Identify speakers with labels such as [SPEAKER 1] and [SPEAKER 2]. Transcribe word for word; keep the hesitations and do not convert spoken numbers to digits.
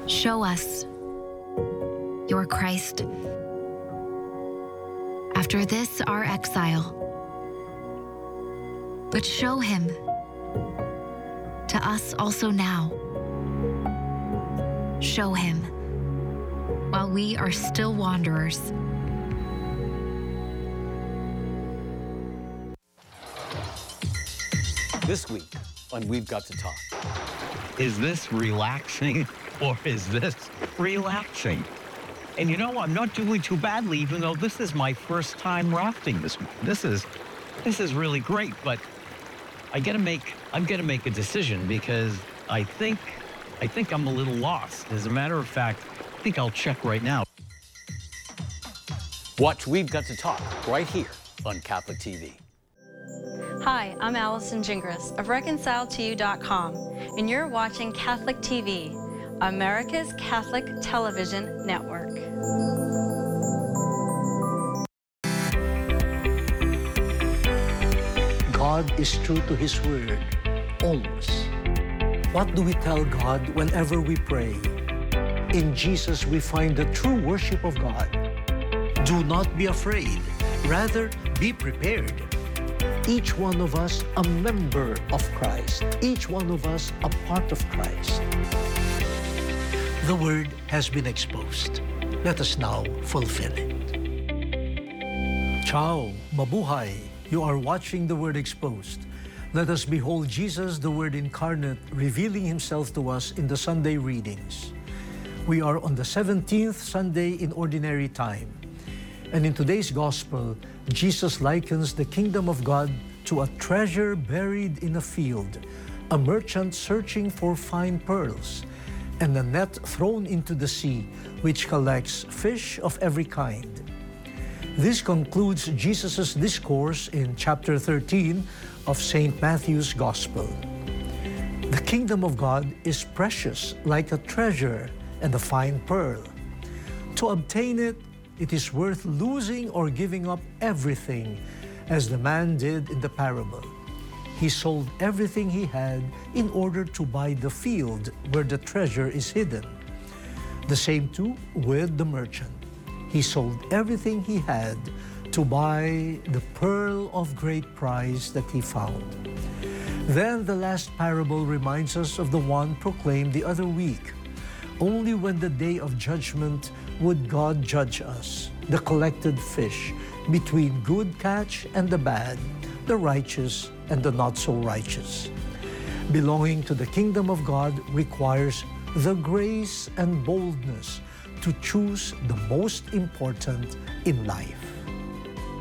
[SPEAKER 1] Show us your Christ. After this, our exile. But show him to us also now. Show him while we are still wanderers.
[SPEAKER 2] This week on We've Got to Talk.
[SPEAKER 3] Is this relaxing or is this relaxing? And you know, I'm not doing too badly, even though this is my first time rafting this morning. This is, this is really great, but I gotta make, I'm gonna make a decision because I think, I think I'm a little lost. As a matter of fact, I think I'll check right now.
[SPEAKER 2] Watch We've Got to Talk right here on Catholic T V.
[SPEAKER 4] Hi, I'm Allison Gingras of reconcile to you dot com, and you're watching Catholic T V, America's Catholic Television Network.
[SPEAKER 5] God is true to His word, always. What do we tell God whenever we pray? In Jesus, we find the true worship of God. Do not be afraid. Rather, be prepared. Each one of us a member of Christ. Each one of us a part of Christ. The word has been exposed. Let us now fulfill it. Ciao, mabuhay. You are watching The Word Exposed. Let us behold Jesus, the Word incarnate, revealing Himself to us in the Sunday readings. We are on the seventeenth Sunday in Ordinary Time. And in today's Gospel, Jesus likens the kingdom of God to a treasure buried in a field, a merchant searching for fine pearls, and a net thrown into the sea, which collects fish of every kind. This concludes Jesus' discourse in chapter thirteen of Saint Matthew's Gospel. The kingdom of God is precious, like a treasure and a fine pearl. To obtain it, it is worth losing or giving up everything, as the man did in the parable. He sold everything he had in order to buy the field where the treasure is hidden. The same too with the merchant. He sold everything he had to buy the pearl of great price that he found. Then the last parable reminds us of the one proclaimed the other week. Only when the day of judgment would God judge us, the collected fish, between good catch and the bad, the righteous and the not so righteous. Belonging to the kingdom of God requires the grace and boldness to choose the most important in life.